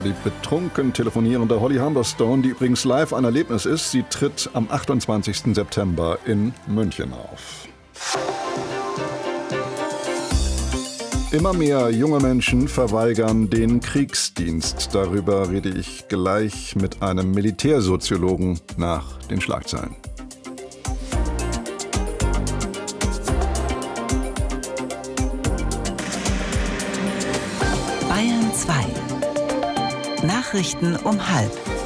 Die betrunken telefonierende Holly Humberstone, die übrigens live ein Erlebnis ist, sie tritt am 28. September in München auf. Immer mehr junge Menschen verweigern den Kriegsdienst. Darüber rede ich gleich mit einem Militärsoziologen nach den Schlagzeilen. Bayern 2. Nachrichten um 12:30.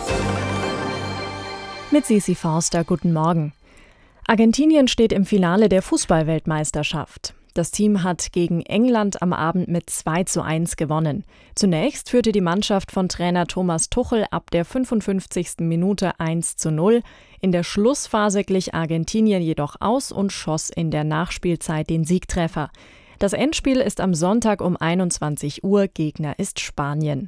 Mit Sisi Forster, guten Morgen. Argentinien steht im Finale der Fußball-Weltmeisterschaft. Das Team hat gegen England am Abend mit 2:1 gewonnen. Zunächst führte die Mannschaft von Trainer Thomas Tuchel ab der 55. Minute 1:0. In der Schlussphase glich Argentinien jedoch aus und schoss in der Nachspielzeit den Siegtreffer. Das Endspiel ist am Sonntag um 21 Uhr, Gegner ist Spanien.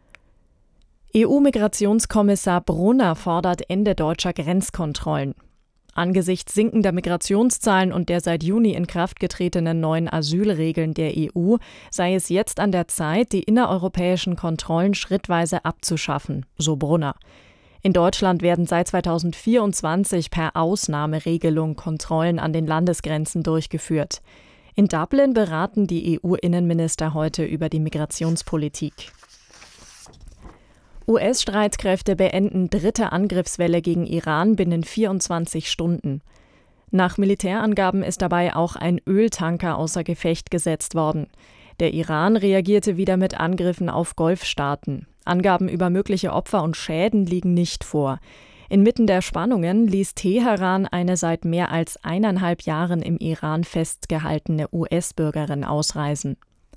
EU-Migrationskommissar Brunner fordert Ende deutscher Grenzkontrollen. Angesichts sinkender Migrationszahlen und der seit Juni in Kraft getretenen neuen Asylregeln der EU sei es jetzt an der Zeit, die innereuropäischen Kontrollen schrittweise abzuschaffen, so Brunner. In Deutschland werden seit 2024 per Ausnahmeregelung Kontrollen an den Landesgrenzen durchgeführt. In Dublin beraten die EU-Innenminister heute über die Migrationspolitik. US-Streitkräfte beenden dritte Angriffswelle gegen Iran binnen 24 Stunden. Nach Militärangaben ist dabei auch ein Öltanker außer Gefecht gesetzt worden. Der Iran reagierte wieder mit Angriffen auf Golfstaaten. Angaben über mögliche Opfer und Schäden liegen nicht vor. Inmitten der Spannungen ließ Teheran eine seit mehr als 1,5 Jahren im Iran festgehaltene US-Bürgerin ausreisen.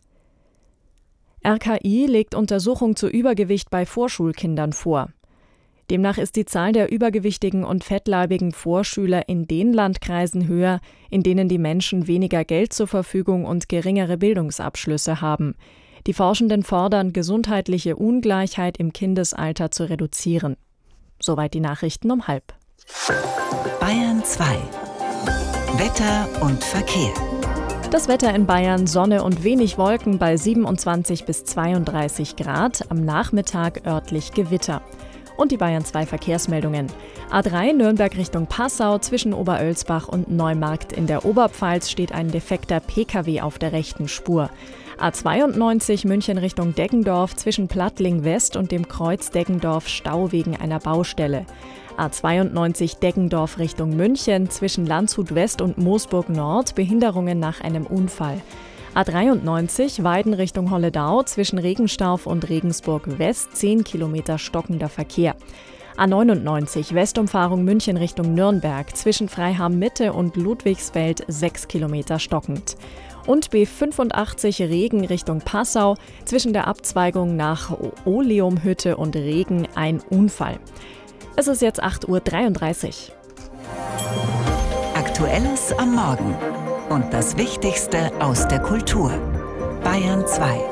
RKI legt Untersuchung zu Übergewicht bei Vorschulkindern vor. Demnach ist die Zahl der übergewichtigen und fettleibigen Vorschüler in den Landkreisen höher, in denen die Menschen weniger Geld zur Verfügung und geringere Bildungsabschlüsse haben. Die Forschenden fordern, gesundheitliche Ungleichheit im Kindesalter zu reduzieren. Soweit die Nachrichten um 12:30. Bayern 2. Wetter und Verkehr. Das Wetter in Bayern: Sonne und wenig Wolken bei 27 bis 32 Grad, am Nachmittag örtlich Gewitter. Und die Bayern 2 Verkehrsmeldungen. A3 Nürnberg Richtung Passau, zwischen Oberölsbach und Neumarkt in der Oberpfalz steht ein defekter Pkw auf der rechten Spur. A92 München Richtung Deggendorf, zwischen Plattling West und dem Kreuz Deggendorf Stau wegen einer Baustelle. A92 Deggendorf Richtung München, zwischen Landshut West und Moosburg Nord Behinderungen nach einem Unfall. A93 Weiden Richtung Holledau, zwischen Regenstauf und Regensburg West 10 Kilometer stockender Verkehr. A99 Westumfahrung München Richtung Nürnberg, zwischen Freiham Mitte und Ludwigsfeld 6 Kilometer stockend. Und B85 Regen Richtung Passau, zwischen der Abzweigung nach Oleumhütte und Regen ein Unfall. Es ist jetzt 8:33 Uhr. Aktuelles am Morgen und das Wichtigste aus der Kultur. Bayern 2.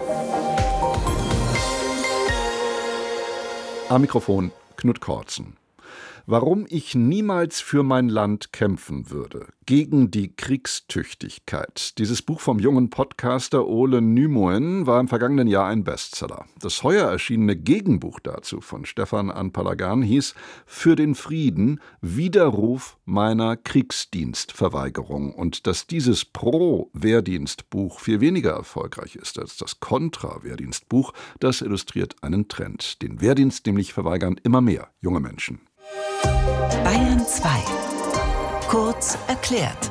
Am Mikrofon Knut Kortzen. Warum ich niemals für mein Land kämpfen würde. Gegen die Kriegstüchtigkeit. Dieses Buch vom jungen Podcaster Ole Nymoen war im vergangenen Jahr ein Bestseller. Das heuer erschienene Gegenbuch dazu von Stefan Anpalagan hieß Für den Frieden, Widerruf meiner Kriegsdienstverweigerung. Und dass dieses Pro-Wehrdienstbuch viel weniger erfolgreich ist als das Kontra-Wehrdienstbuch, das illustriert einen Trend. Den Wehrdienst nämlich verweigern immer mehr junge Menschen. Bayern 2. Kurz erklärt.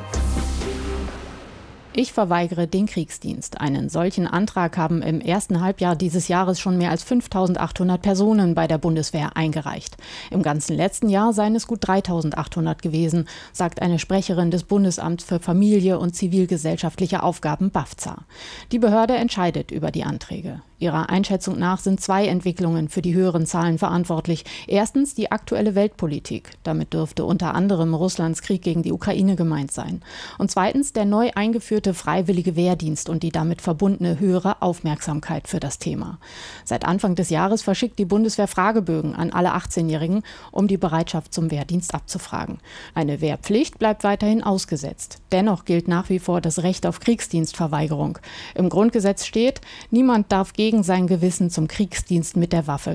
Ich verweigere den Kriegsdienst. Einen solchen Antrag haben im ersten Halbjahr dieses Jahres schon mehr als 5.800 Personen bei der Bundeswehr eingereicht. Im ganzen letzten Jahr seien es gut 3.800 gewesen, sagt eine Sprecherin des Bundesamts für Familie und zivilgesellschaftliche Aufgaben BAFZA. Die Behörde entscheidet über die Anträge. Ihrer Einschätzung nach sind 2 Entwicklungen für die höheren Zahlen verantwortlich. Erstens die aktuelle Weltpolitik. Damit dürfte unter anderem Russlands Krieg gegen die Ukraine gemeint sein. Und zweitens der neu eingeführte freiwillige Wehrdienst und die damit verbundene höhere Aufmerksamkeit für das Thema. Seit Anfang des Jahres verschickt die Bundeswehr Fragebögen an alle 18-Jährigen, um die Bereitschaft zum Wehrdienst abzufragen. Eine Wehrpflicht bleibt weiterhin ausgesetzt. Dennoch gilt nach wie vor das Recht auf Kriegsdienstverweigerung. Im Grundgesetz steht, niemand darf gegen sein Gewissen zum Kriegsdienst mit der Waffe